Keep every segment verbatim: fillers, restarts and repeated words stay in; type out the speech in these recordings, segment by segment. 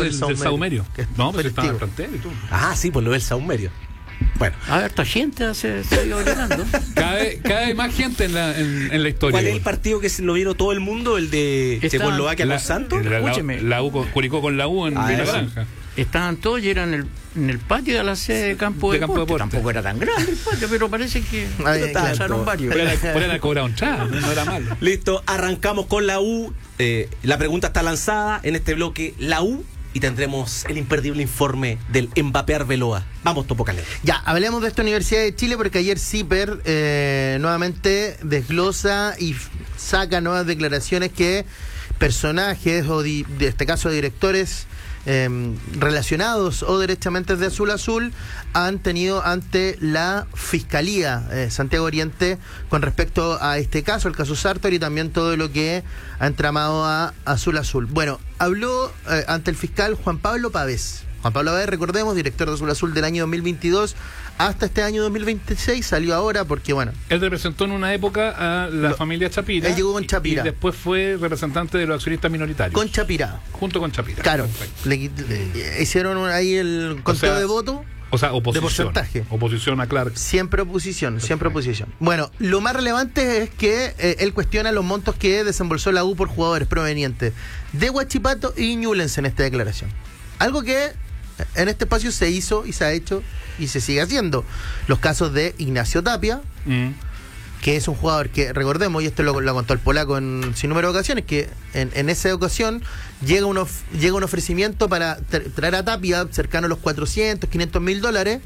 del, del saumerio. No, pero estaba en plantel y todo. Ah, sí, pues lo del saumerio. Bueno. A ver, esta gente se, se ha ido ordenando. Cada vez, cada vez más gente en la, en, en la historia. ¿Cuál es el partido que lo vieron todo el mundo? ¿El de Checoslovaquia con Santos? La, la, la U con, Curicó con la U en ah, Villa Granja. Estaban todos y eran en el, en el patio de la sede de Campo de, de Campo Deporte. Tampoco era tan grande el patio, pero parece que pasaron varios. Por la cobrado un chá, no era malo. Listo, arrancamos con la U. Eh, la pregunta está lanzada en este bloque, la U, y tendremos el imperdible informe del Mbappé Arbeloa. Vamos, Topo Calero. Ya, hablemos de esta Universidad de Chile porque ayer CIPER eh, nuevamente desglosa y saca nuevas declaraciones que personajes, o di, de este caso directores eh, relacionados o derechamente de Azul Azul, han tenido ante la Fiscalía eh, Santiago Oriente con respecto a este caso, el caso Sartor, y también todo lo que ha entramado a Azul Azul. Bueno, habló eh, ante el fiscal Juan Pablo Pavés. Juan Pablo Pavés, recordemos, director de Azul Azul del año dos mil veintidós hasta este año dos mil veintiséis, salió ahora porque, bueno... Él representó en una época a la lo, familia Chapira. Él llegó con Chapira. Y después fue representante de los accionistas minoritarios. Con Chapira. Junto con Chapira. Claro. Le, le, hicieron ahí el conteo o sea, de voto. O sea, oposición. De porcentaje. Oposición a Clark. Siempre oposición, siempre oposición. Bueno, lo más relevante es que eh, él cuestiona los montos que desembolsó la U por jugadores provenientes de Huachipato y Ñublense en esta declaración. Algo que en este espacio se hizo y se ha hecho y se sigue haciendo. Los casos de Ignacio Tapia, mm. que es un jugador que, recordemos, y esto lo, lo contó el polaco en sin número de ocasiones, que en, en esa ocasión llega un, of, llega un ofrecimiento para tra- traer a Tapia cercano a los cuatrocientos, quinientos mil dólares,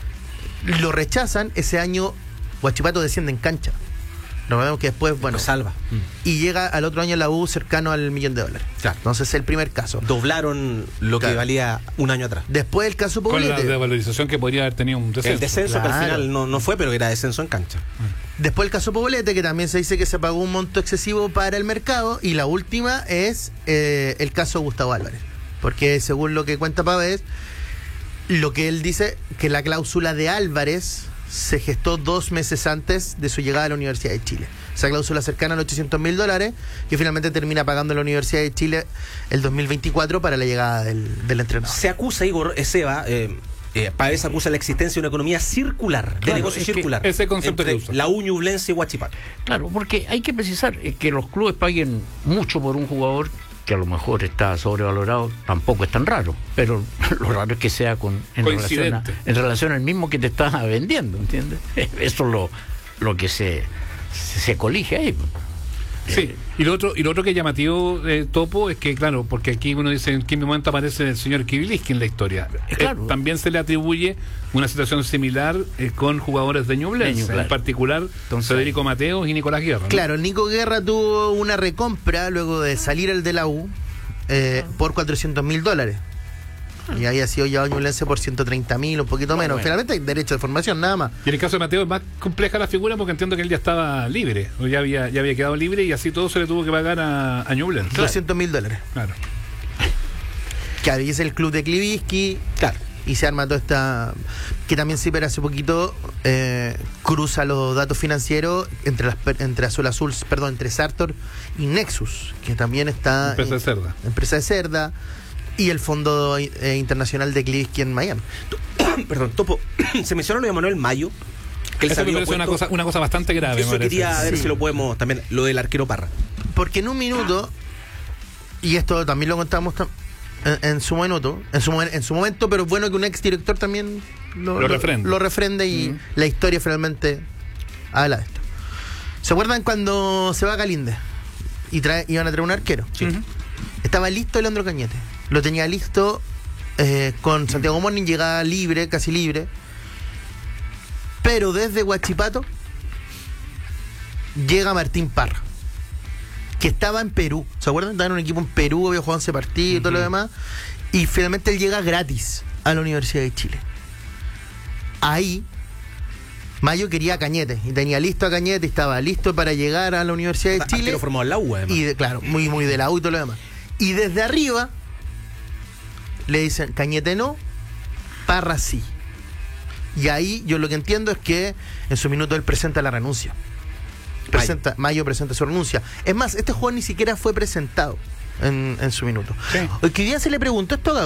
lo rechazan, ese año Huachipato desciende en cancha. Recordemos que después, bueno, lo salva. Y llega al otro año la U cercano al millón de dólares. Claro. Entonces es el primer caso. Doblaron lo claro. que valía un año atrás. Después el caso Poblete. Con la devalorización que podría haber tenido un descenso. El descenso claro. que al final no, no fue, pero era descenso en cancha. Después el caso Poblete, que también se dice que se pagó un monto excesivo para el mercado. Y la última es eh, el caso Gustavo Álvarez. Porque según lo que cuenta Pavés, lo que él dice, que la cláusula de Álvarez se gestó dos meses antes de su llegada a la Universidad de Chile. Esa cláusula cercana a los ochocientos mil dólares, que finalmente termina pagando la Universidad de Chile el dos mil veinticuatro para la llegada del, del entrenador. Se acusa, Igor Seba, eh, eh, Pavés acusa la existencia de una economía circular, claro, de negocio circular. Ese concepto entre que usa. la U, Ñublense y Huachipato. Claro, porque hay que precisar que los clubes paguen mucho por un jugador que a lo mejor está sobrevalorado, tampoco es tan raro, pero lo raro es que sea con en relación, a, en relación al mismo que te está vendiendo, ¿entiendes? Eso es lo, lo que se, se, se colige ahí. Sí, y lo otro, y lo otro que es llamativo, eh, Topo, es que, claro, porque aquí uno dice en qué momento aparece el señor Kibiliski en la historia. Claro. Eh, también se le atribuye una situación similar eh, con jugadores de Ñublense, claro. En particular Entonces, Federico Mateos y Nicolás Guerra, ¿no? Claro, Nico Guerra tuvo una recompra luego de salir el de la U eh, por cuatrocientos mil dólares. Y había sido llevado Ñublense por ciento treinta mil, un poquito menos. Bueno. Finalmente hay derecho de formación, nada más. Y en el caso de Mateo es más compleja la figura porque entiendo que él ya estaba libre, o ya había, ya había quedado libre y así todo se le tuvo que pagar a, a Ñublense. doscientos mil dólares. Claro. Claro, y es el club de Kliviski. Claro. Y se arma toda esta... Que también CIPER hace poquito eh, cruza los datos financieros entre las entre Azul Azul, perdón, entre Sartor y Nexus, que también está... Empresa de Cerda. Empresa de Cerda. Y el Fondo eh, Internacional de Kliviski en Miami. Perdón, Topo, se mencionó lo de Manuel Mayo. Que Eso me parece una cosa, una cosa bastante grave. Eso quería ver sí. si lo podemos también, lo del arquero Parra. Porque en un minuto, y esto también lo contamos en, en su minuto, en su, en su momento, pero es bueno que un ex director también lo, lo refrende. Lo, lo refrende y uh-huh. la historia finalmente habla de esto. ¿Se acuerdan cuando se va a Galinde y trae, iban a traer un arquero? Sí. Uh-huh. Estaba listo Leandro Cañete. Lo tenía listo eh, con Santiago Morning, llegaba libre, casi libre. Pero desde Huachipato llega Martín Parra, que estaba en Perú. ¿Se acuerdan? Estaba en un equipo en Perú, había jugado once partidos y uh-huh. todo lo demás. Y finalmente él llega gratis a la Universidad de Chile. Ahí Mayo quería a Cañete y tenía listo a Cañete y estaba listo para llegar a la Universidad de Chile. Arquero formado en la U, además. Y de, claro, muy, muy de la U y todo lo demás. Y desde arriba le dicen, Cañete no, Parra sí. Y ahí yo lo que entiendo es que en su minuto él presenta la renuncia. Presenta, Mayo, Mayo presenta su renuncia. Es más, este jugador ni siquiera fue presentado en, en su minuto. Sí. Hoy que día se le preguntó esto a